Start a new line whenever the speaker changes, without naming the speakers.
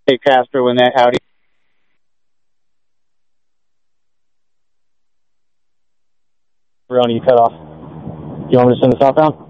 Hey, Casper, when that Audi. Ronnie, you cut off. You want me to send this outbound?